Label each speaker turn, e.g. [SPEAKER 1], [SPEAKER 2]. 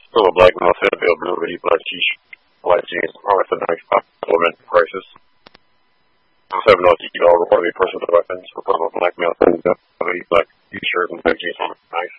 [SPEAKER 1] Little black male fit, blue hoodie, black t-shirt, black jeans, always a nice compliment crisis. 7 report of a person with weapons, report of a black male fit, hoodie, black t-shirt, and black jeans on nice.